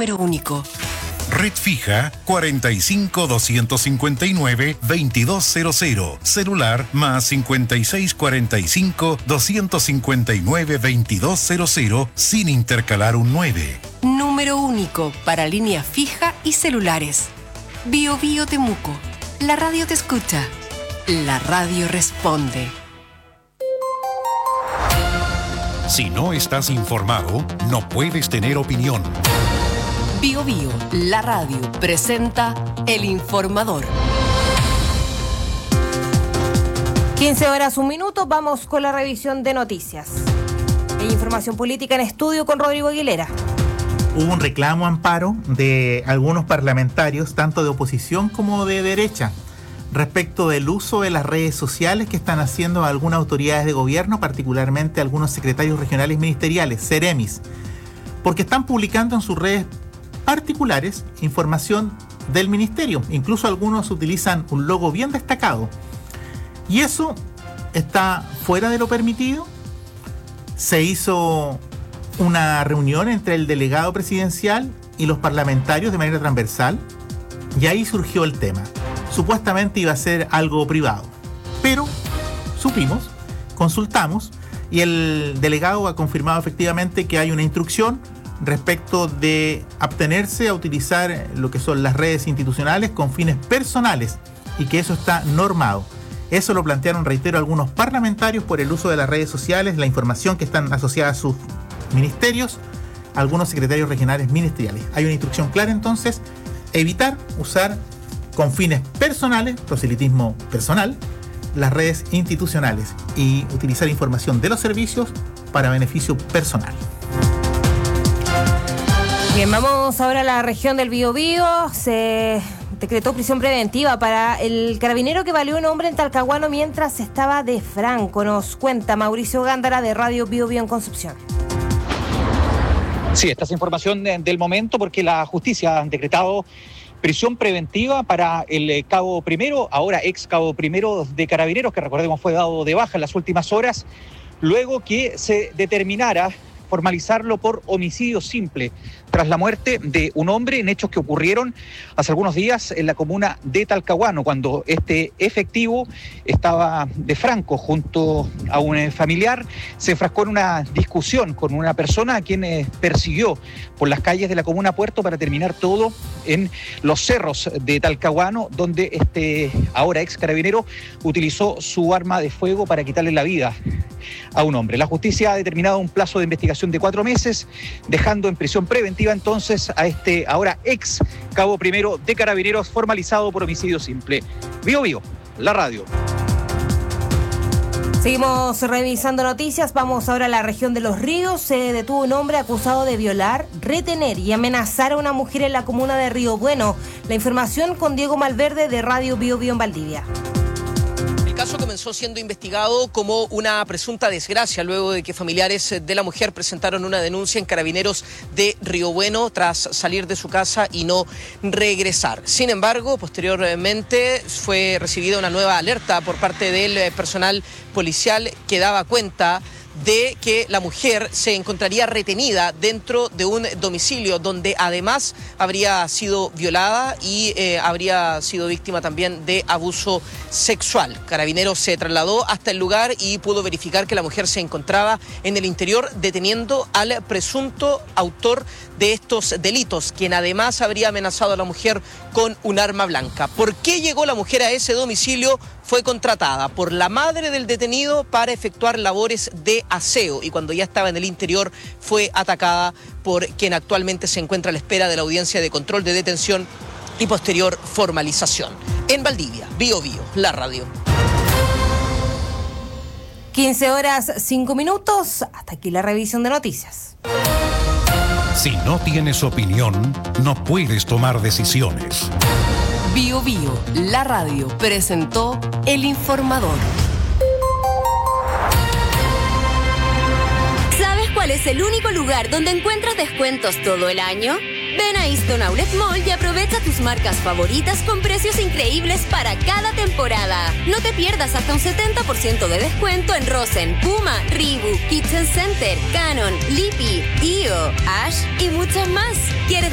número único. Red fija 45 259 2200. Celular más 56 45 259 2200 sin intercalar un 9. Número único para línea fija y celulares. Bio Bio Temuco. La radio te escucha. La radio responde. Si no estás informado, no puedes tener opinión. Bio Bio, la radio, presenta El Informador. 15 horas, 1 minuto, vamos con la revisión de noticias. Hay información política en estudio con Rodrigo Aguilera. Hubo un reclamo, Amparo, de algunos parlamentarios, tanto de oposición como de derecha, respecto del uso de las redes sociales que están haciendo algunas autoridades de gobierno, particularmente algunos secretarios regionales ministeriales, seremis, porque están publicando en sus redes particulares información del ministerio. Incluso algunos utilizan un logo bien destacado. Y eso está fuera de lo permitido. Se hizo una reunión entre el delegado presidencial y los parlamentarios de manera transversal, y ahí surgió el tema. Supuestamente iba a ser algo privado, pero supimos, consultamos, y el delegado ha confirmado efectivamente que hay una instrucción respecto de abstenerse a utilizar lo que son las redes institucionales con fines personales, y que eso está normado. Eso lo plantearon, reitero, algunos parlamentarios por el uso de las redes sociales, la información que están asociadas a sus ministerios, algunos secretarios regionales ministeriales. Hay una instrucción clara entonces: evitar usar con fines personales, proselitismo personal, las redes institucionales y utilizar información de los servicios para beneficio personal. Bien, vamos ahora a la región del Biobío. Se decretó prisión preventiva para el carabinero que baleó a un hombre en Talcahuano mientras estaba de franco. Nos cuenta Mauricio Gándara de Radio Biobío en Concepción. Sí, esta es información del momento porque la justicia ha decretado prisión preventiva para el cabo primero, ahora ex cabo primero de Carabineros, que recordemos fue dado de baja en las últimas horas, luego que se determinara formalizarlo por homicidio simple tras la muerte de un hombre en hechos que ocurrieron hace algunos días en la comuna de Talcahuano, cuando este efectivo estaba de franco junto a un familiar, se enfrascó en una discusión con una persona a quien persiguió por las calles de la comuna Puerto para terminar todo en los cerros de Talcahuano, donde este ahora ex carabinero utilizó su arma de fuego para quitarle la vida a un hombre. La justicia ha determinado un plazo de investigación de 4 meses, dejando en prisión preventiva entonces a este ahora ex cabo primero de Carabineros formalizado por homicidio simple. Bio Bio, la radio. Seguimos revisando noticias. Vamos ahora a la región de Los Ríos. Se detuvo un hombre acusado de violar, retener y amenazar a una mujer en la comuna de Río Bueno. La información con Diego Malverde de Radio Bio Bio en Valdivia. El caso comenzó siendo investigado como una presunta desgracia luego de que familiares de la mujer presentaron una denuncia en Carabineros de Río Bueno tras salir de su casa y no regresar. Sin embargo, posteriormente fue recibida una nueva alerta por parte del personal policial que daba cuenta de que la mujer se encontraría retenida dentro de un domicilio donde además habría sido violada y habría sido víctima también de abuso sexual. Carabineros se trasladó hasta el lugar y pudo verificar que la mujer se encontraba en el interior deteniendo al presunto autor de estos delitos, quien además habría amenazado a la mujer con un arma blanca. ¿Por qué llegó la mujer a ese domicilio? Fue contratada por la madre del detenido para efectuar labores de aseo y cuando ya estaba en el interior fue atacada por quien actualmente se encuentra a la espera de la audiencia de control de detención y posterior formalización. En Valdivia, Bio Bio, la radio. 15 horas, 5 minutos. Hasta aquí la revisión de noticias. Si no tienes opinión, no puedes tomar decisiones. Bio Bio, la radio, presentó El Informador. ¿Sabes cuál es el único lugar donde encuentras descuentos todo el año? Ven a Easton Outlet Mall y aprovecha tus marcas favoritas con precios increíbles para cada temporada. No te pierdas hasta un 70% de descuento en Rosen, Puma, Reebok, Kitchen Center, Canon, Lippy, Dio, Ash y muchas más. ¿Quieres